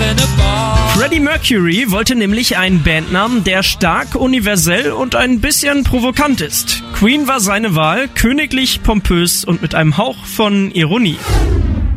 Freddie Mercury wollte nämlich einen Bandnamen, der stark, universell und ein bisschen provokant ist. Queen war seine Wahl, königlich, pompös und mit einem Hauch von Ironie.